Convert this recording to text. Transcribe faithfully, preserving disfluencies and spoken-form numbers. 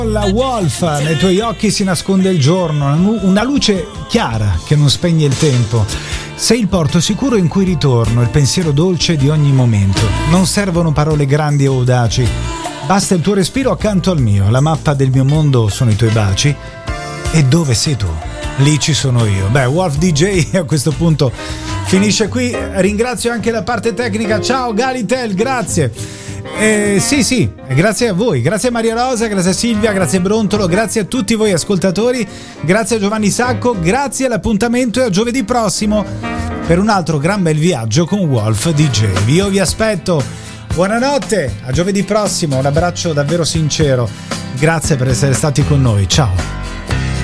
La Wolf, nei tuoi occhi si nasconde il giorno, una luce chiara che non spegne il tempo. Sei il porto sicuro in cui ritorno, il pensiero dolce di ogni momento. Non servono parole grandi o audaci, basta il tuo respiro accanto al mio. La mappa del mio mondo sono i tuoi baci. E dove sei tu? Lì ci sono io. Beh, Wolf D J a questo punto finisce qui. Ringrazio anche la parte tecnica. Ciao Galitel, grazie. Eh, sì sì, grazie a voi, grazie a Maria Rosa, grazie a Silvia, grazie a Brontolo, grazie a tutti voi ascoltatori, grazie a Giovanni Sacco, grazie all'appuntamento e a giovedì prossimo per un altro gran bel viaggio con Wolf D J. Io vi aspetto, buonanotte, a giovedì prossimo, un abbraccio davvero sincero, grazie per essere stati con noi, ciao.